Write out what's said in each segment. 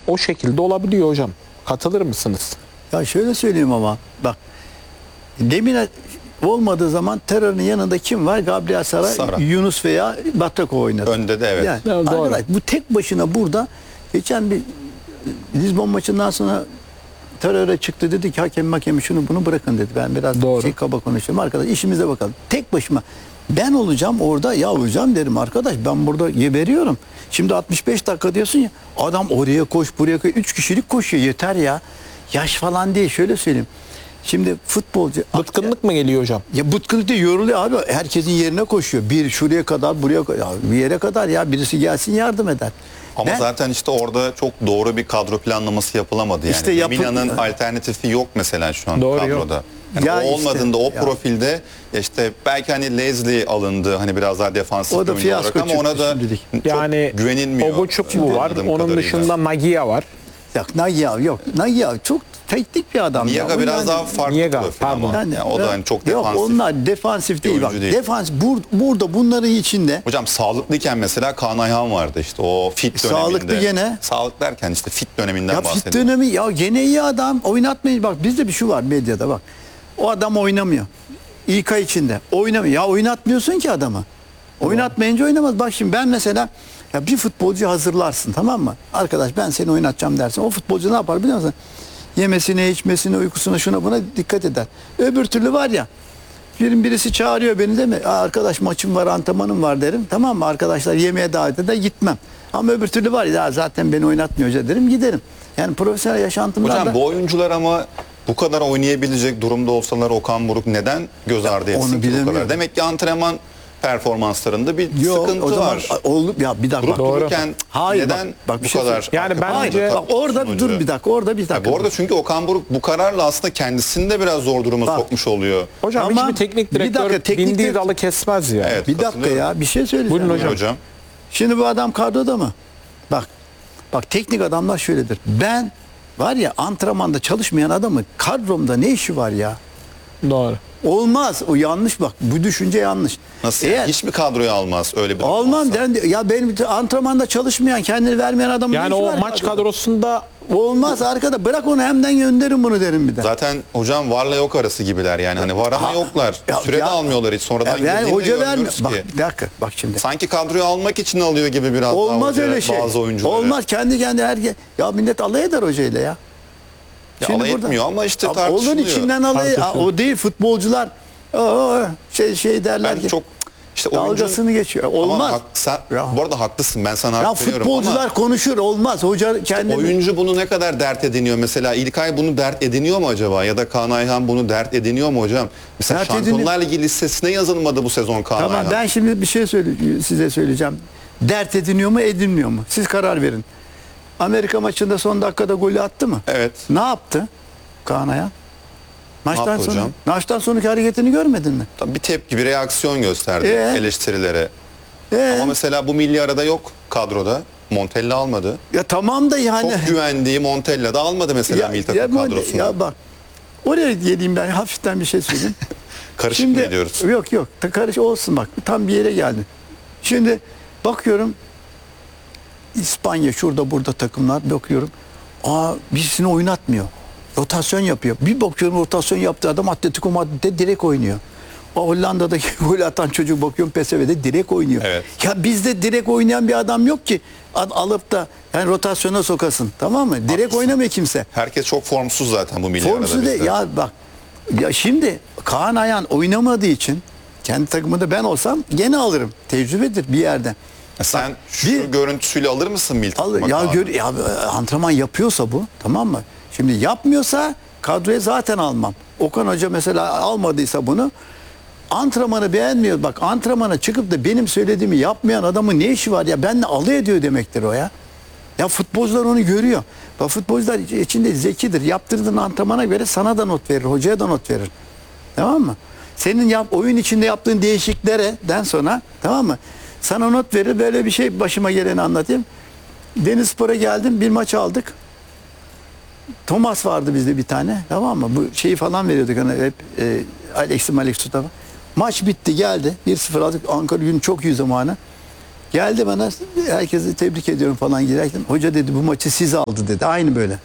o şekilde olabiliyor hocam. Katılır mısınız? Ya şöyle söyleyeyim ama bak, Lemina olmadığı zaman terörün yanında kim var? Gabriel Sara, Yunus veya Batako oynadı. Önde de evet. Yani, Evet, doğru. arkadaş, bu tek başına burada geçen bir Lizbon maçından sonra teröre çıktı, dedi ki hakem şunu bunu bırakın dedi. Ben biraz Doğru. kaba konuşuyorum. Arkadaş işimize bakalım. Tek başıma ben olacağım orada, ya hocam derim, arkadaş ben burada geberiyorum. Şimdi 65 dakika diyorsun ya, adam oraya koş buraya koş, 3 kişilik koşuyor, yeter ya. Yaş falan değil, şöyle söyleyeyim. Şimdi futbolcu... Bıtkınlık mı geliyor hocam? Ya bıtkınlık değil, yoruluyor abi. Herkesin yerine koşuyor. Bir şuraya kadar, buraya kadar. Ya bir yere kadar ya, birisi gelsin yardım eder. Ama zaten işte orada çok doğru bir kadro planlaması yapılamadı yani. İşte Lemina'nın alternatifi yok mesela şu an Doğru, kadroda. yok. Yani Ya o olmadığında işte, o profilde işte belki hani Leslie alındı, hani biraz daha defansif O da oyuncu olarak, fiyasko ama ona da şimdilik. çok Yani güvenilmiyor. Ogoçukwu var. anladığım Onun kadarıyla. dışında Nagia var. Yok Nagya yok. Nagya çok teknik bir adam. Niyaga ya. biraz Yani- daha farklı Niyaga, profil ama. pardon. Yani o da hani çok defansif. Yok, onlar defansif değil. Bak, oyuncu değil. defans burada bunların içinde Hocam sağlıklıyken mesela Kaan Ayhan vardı işte o fit döneminde. Sağlıklı gene. Sağlık derken işte fit döneminden ya fit bahsediyorum. dönemi ya, gene iyi adam, oynatmayın. Bak bizde bir şu var medyada, bak. O adam oynamıyor. İK içinde oynamıyor. Ya oynatmıyorsun ki adamı. Oynatmayınca oynamaz. Bak şimdi ben mesela, ya bir futbolcu hazırlarsın, tamam mı? Arkadaş ben seni oynatacağım dersin. O futbolcu ne yapar biliyor musun? Yemesine, içmesine, uykusuna, şuna buna dikkat eder. Öbür türlü var ya, birisi çağırıyor beni, değil mi? Arkadaş maçım var, antrenmanım var derim. Tamam mı? Arkadaşlar yemeğe davet eder, gitmem. Ama öbür türlü var ya, zaten beni oynatmıyor hoca derim, giderim. Yani profesyonel yaşantımda Hocam da... bu oyuncular ama bu kadar oynayabilecek durumda olsalar Okan Buruk neden göz ardı etsin ki bu bilemiyorum. kadar? Demek ki antrenman performanslarında bir Yok, sıkıntı o zaman var. ya bir dakika. Durup dururken Hayır, neden bak, bir bu şey kadar? Yani arka planda bence- kalıyorsun Bak orada hoca? dur bir dakika, orada bir Ya dakika. bu arada çünkü Okan Buruk bu kararla aslında kendisini de biraz zor duruma Bak. sokmuş oluyor. Hocam Ama hiçbir teknik bir direktör dakika, teknik bindiği direktör- dalı kesmez ya. Evet. Bir dakika katılıyorum. ya, bir şey söyleyeceğim. Buyurun hocam. Hocam. Şimdi bu adam kadroda mı? Bak teknik adamlar şöyledir. Ben var ya, antrenmanda çalışmayan adamın kadromda ne işi var ya? Doğru. Olmaz. O yanlış bak. Bu düşünce yanlış. Nasıl? Eğer Hiçbir kadroya almaz öyle bir durum almam olsa. ya, benim antrenmanda çalışmayan, kendini vermeyen adamın ne Yani işi o var maç kadroda? kadrosunda Olmaz arkada. Bırak onu, hemden gönderin bunu derim bir de. Zaten hocam varla yok arası gibiler yani. Hani var ama yoklar. Süre de almıyorlar hiç. Sonradan yani girdiğini de hoca vermiyor. görmüyoruz Bak ki. bir dakika, bak şimdi. Sanki kadroyu almak için alıyor gibi biraz daha Olmaz hoca öyle şey. bazı oyuncuları. Olmaz, kendi herkes. Ya millet alay eder hocayla ya. Ya Şimdi alay burada- etmiyor ama işte Onun tartışılıyor. içinden alay. Tartışılıyor. O değil, futbolcular. Şey derler Ben ki. çok işte oyuncu... Dalgasını geçiyor. Olmaz. Ama sen, Ya. bu arada haklısın, ben sana Ya hak veriyorum futbolcular ama konuşur, olmaz. Hoca kendi oyuncu bunu ne kadar dert ediniyor? Mesela İlkay bunu dert ediniyor mu acaba? Ya da Kaan Ayhan bunu dert ediniyor mu hocam? Mesela Dert Şampiyonlar Ligi listesine yazılmadı bu sezon Kaan Tamam, Ayhan. ben şimdi bir şey size söyleyeceğim. Dert ediniyor mu, edinmiyor mu? Siz karar verin. Amerika maçında son dakikada golü attı mı? Evet. Ne yaptı Kaan Ayhan? Maçtan yaptı sonra, hocam? maçtan sonraki hareketini görmedin mi? Tabii bir tepki, bir reaksiyon gösterdi eleştirilere. Ama mesela bu milli arada yok kadroda. Montella almadı. Ya tamam da yani. Çok güvendiği Montella da almadı mesela milli takım kadrosuna. Ya bak. Oraya geleyim ben, hafiften bir şey söyleyeyim. Karışık mı ediyoruz? Yok. Karış olsun bak. Tam bir yere geldin. Şimdi bakıyorum, İspanya şurada burada takımlar, bakıyorum. Birisini oynatmıyor. Rotasyon yapıyor. Bir bakıyorum, rotasyon yaptığı adam Atletico Madrid'de direkt oynuyor. O Hollanda'daki gol atan çocuk, bakıyorum PSV'de direkt oynuyor. Evet. Ya bizde direkt oynayan bir adam yok ki alıp da yani rotasyona sokasın. Tamam mı? Direkt Haklısın. oynamıyor kimse. Herkes çok formsuz zaten bu milli Formsuz arada de bizde. ya bak. Ya şimdi Kaan Ayhan oynamadığı için, kendi takımında ben olsam gene alırım. Tecrübedir bir yerde. Sen Bak, şu görüntüsüyle alır mısın milli takıma? Ya antrenman yapıyorsa bu, tamam mı? Şimdi yapmıyorsa kadroya zaten almam. Okan Hoca mesela almadıysa bunu, antrenmanı beğenmiyor. Bak, antrenmana çıkıp da benim söylediğimi yapmayan adamın ne işi var ya? Benimle alay ediyor demektir o ya. Ya futbolcular onu görüyor. Bak, futbolcular içinde zekidir. Yaptırdığın antrenmana göre sana da not verir, hocaya da not verir. Tamam mı? Senin oyun içinde yaptığın değişikliklerden sonra, tamam mı? Sana not verir. Böyle bir şey, başıma geleni anlatayım. Denizspor'a geldim, bir maç aldık. Thomas vardı bizde bir tane, tamam mı? Bu şeyi falan veriyorduk hani hep Alex Mustafa. Maç bitti, geldi. 1-0 aldık. Ankara günü çok iyi zamanı. Geldi bana, herkesi tebrik ediyorum falan girerken. Hoca dedi bu maçı siz aldı dedi. Aynı böyle.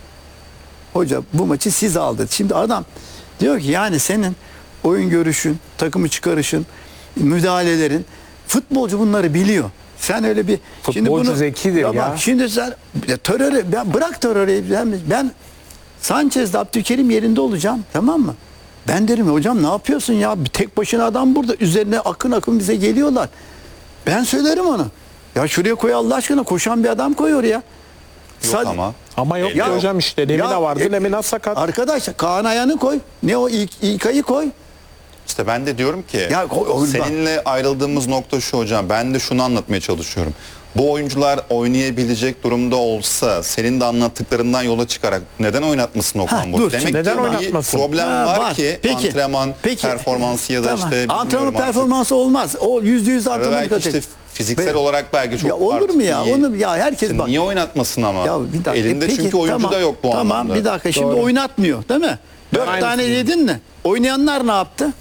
Hoca bu maçı siz aldı. Şimdi adam diyor ki yani senin oyun görüşün, takımı çıkarışın, müdahalelerin, futbolcu bunları biliyor. Sen öyle bir Futbolcu zekidir ya. Bak, şimdi sen bırak terörü, ben Sanchez'de Abdülkerim yerinde olacağım, tamam mı? Ben derim hocam ne yapıyorsun ya? Bir tek başına adam burada. Üzerine akın akın bize geliyorlar. Ben söylerim onu. Ya şuraya koy Allah aşkına, koşan bir adam koy oraya. Yok ama. Ama yok Ya- ki hocam işte. Lemina Ya- vardı. Lemina sakat. Arkadaş Kaan Ayhan'ı koy. Ne o İlkay'ı koy. İşte ben de diyorum ki Ya, seninle ayrıldığımız nokta şu hocam. Ben de şunu anlatmaya çalışıyorum. Bu oyuncular oynayabilecek durumda olsa senin de anlattıklarından yola çıkarak neden oynatmasın Okan Ha, Buruk? dur, Demek şimdi neden ki bir oynatmasın? problem Ha, var ki Peki. antrenman Peki. performansı ya da Tamam. işte bilmiyorum antrenman artık. performansı olmaz. O %100 antrenman Belki işte fiziksel olarak belki çok ya olur artık mu ya? iyi. Onu ya herkes İşte bak. niye oynatmasın ama? Ya bir dakika. Elinde Peki, çünkü oyuncu tamam, da yok bu tamam, anlamda. bir dakika. Şimdi Doğru. oynatmıyor, değil mi? 4 Aynısını tane diyorum. yedin mi? Oynayanlar ne yaptı?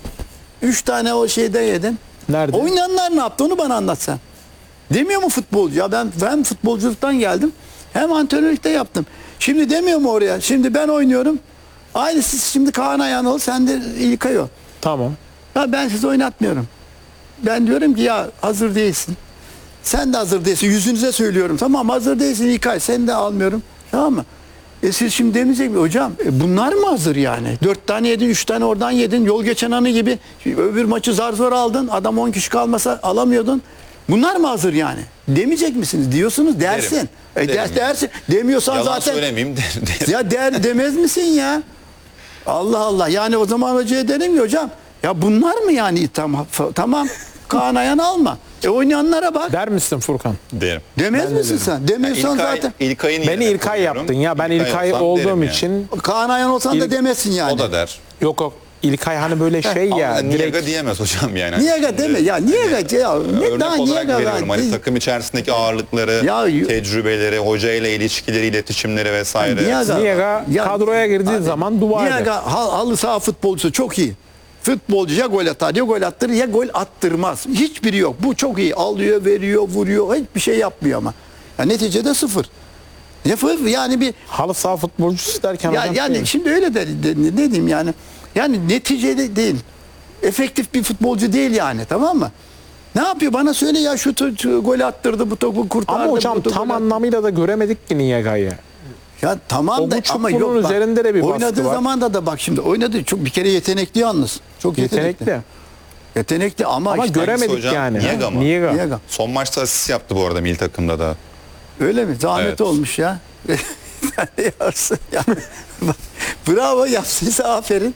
3 tane o şeyde yedin. Nerede? Oynayanlar ne yaptı? Onu bana anlat sen. Demiyor mu futbolcu? Ya ben futbolculuktan geldim. Hem antrenörlükte yaptım. Şimdi demiyor mu oraya? Şimdi ben oynuyorum. Aynısı şimdi Kaan Ayhan ol, sen de İlkay ol. Tamam. Ya ben sizi oynatmıyorum. Ben diyorum ki ya hazır değilsin. Sen de hazır değilsin. Yüzünüze söylüyorum. Tamam hazır değilsin İlkay. Seni de almıyorum. Tamam mı? Siz şimdi demeyecek mi? Hocam bunlar mı hazır yani? 4 tane yedin, 3 tane oradan yedin. Yol geçen anı gibi. Öbür maçı zar zor aldın. Adam 10 kişi kalmasa alamıyordun. Bunlar mı hazır yani? Demeyecek misiniz? Diyorsunuz dersin. Derim. Dersin. Demiyorsan Yalan zaten. söylemeyeyim derim. Ya demez misin ya? Allah Allah. Yani o zaman hocaya derim ki hocam ya bunlar mı yani tamam Kaan Ayhan'ı alma. Oynayanlara bak. Der misin Furkan? derim. Demez misin sen? Demiyorsan zaten. İlkay'ın Beni yerine İlkay koyuyorum. yaptın ya. Ben İlkay olsam olduğum derim yani. için Kaan Ayhan olsan da demezsin yani. O da der. yok İlkay hani böyle şey ya. Ama Direkt Niyaga diyemez hocam yani. Niye deme ya? Niye ya? Ne Örnek daha olarak niye veriyorum hani takım içerisindeki ağırlıkları, Ya- tecrübeleri, hoca ile ilişkileri, iletişimleri vesaire. Niyaga kadroya girdiği zaman dua eder. Niyaga halı saha futbolcusu çok iyi. Futbolcu ya gol atar ya gol attırır ya gol attırmaz. Hiçbiri yok. Bu çok iyi. Alıyor, veriyor, vuruyor. Hiçbir şey yapmıyor ama. Ya neticede sıfır. Yani bir Halı saha futbolcusu derken ya, hocam yani şey- şimdi öyle ne diyeyim yani. Yani neticede değil. Efektif bir futbolcu değil yani, tamam mı? Ne yapıyor? Bana söyle ya şu gol attırdı, bu topu kurtardı. ama hocam bu topu tam gol attı. anlamıyla da göremedik ki Niyaga'yı. Ya tamam O da buçuk ama bunun yok bak. üzerinde de bir baskı Oynadığı var. zaman da bak şimdi oynadı çok bir kere yetenekli yalnız. Çok yetenekli. Yetenekli ama Ama işte göremedik hocam? yani. Niyaga mı? Niyaga. Niyaga. Son maçta asist yaptı bu arada milli takımda da. Öyle mi? Zahmet Evet. olmuş ya. Yarsın ya. Bravo, yapsıysa aferin.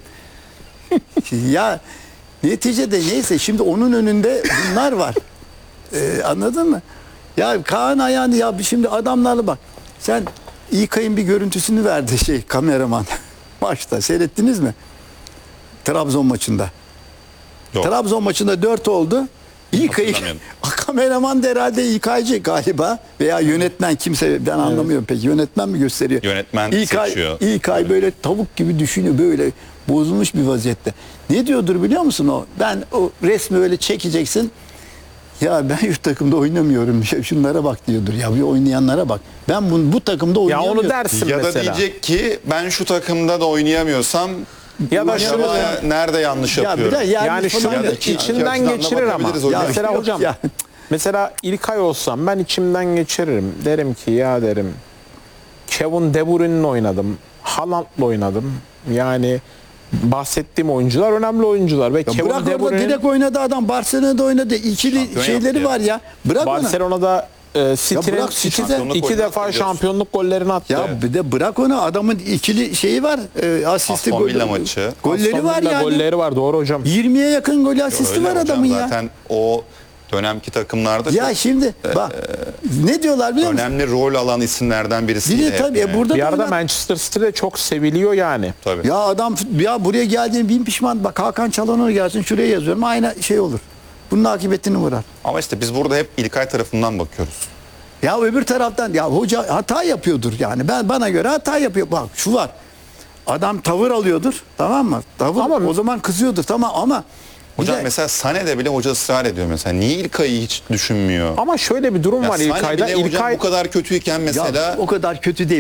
Ya neticede neyse şimdi onun önünde bunlar var. Anladın mı? Ya Kaan Ayhan ya şimdi adamlarla bak. Sen İlkay'ın bir görüntüsünü verdi kameraman maçta. Seyrettiniz mi? Trabzon maçında. Yok. Trabzon maçında 4 oldu. İlkay'ı Hatırlamıyorum. kameraman da herhalde İlkaycı galiba veya yönetmen kimse ben anlamıyorum peki. Yönetmen mi gösteriyor? Yönetmen seçiyor. İlkay böyle tavuk gibi düşünüyor, böyle bozulmuş bir vaziyette. Ne diyordur biliyor musun o? Ben o resmi öyle çekeceksin. Ya ben şu takımda oynamıyorum. Şunlara bak diyordur. Ya bir oynayanlara bak. Ben bu takımda Ya oynayamıyorum. onu dersin Ya da mesela. diyecek ki ben şu takımda da oynayamıyorsam Ya da şunu nerede yanlış Ya bir yapıyorum? de yani falan şunu yok. içinden açıdan da geçirir ama. bakabiliriz hocam. Mesela Yok hocam ya. mesela İlkay olsam ben içimden geçiririm. Derim ki ya derim Kevin De Bruyne'le oynadım. Haaland'la oynadım. Yani bahsettiğim oyuncular önemli oyuncular ve Ya Kevin bırak De orada Bruyne direkt oynadı adam. Barcelona'da oynadı. İkili Şampiyon şeyleri yaptı var ya. Bırak onu. Barcelona'da City'nin bırak City'de- Şampiyonluk iki golünü defa hatırlıyoruz. şampiyonluk gollerini attı. Ya bir de bırak onu. Adamın ikili şeyi var. Asisti Aston Villa maçı. Golleri Aston var Villa yani. golleri var doğru hocam. 20'ye yakın gol asisti Öyle var hocam, adamın ya. Zaten o dönemki takımlarda Ya çok şimdi bak ne diyorlar biliyor musun? önemli rol alan isimlerden birisi. Bir de tabii burada Bir da arada oynar. Manchester City'de çok seviliyor yani. Tabii. Ya adam ya buraya geldiğini bin pişman. Bak Hakan Çalhanoğlu gelsin şuraya yazıyorum. Aynı şey olur. Bunun akıbetini vurar. Ama işte biz burada hep İlkay tarafından bakıyoruz. Ya öbür taraftan ya hoca hata yapıyordur yani. Bana göre hata yapıyor. Bak şu var. Adam tavır alıyordur. Tamam mı? Tavır Ama- o zaman kızıyordur. Tamam ama Hocam de- mesela Sané'de bile hoca ısrar ediyor mesela. Niye İlkay'ı hiç düşünmüyor? Ama şöyle bir durum Ya var Sané İlkay'da. bile hocam İlkay bu kadar kötüyken mesela Ya o kadar kötü değil.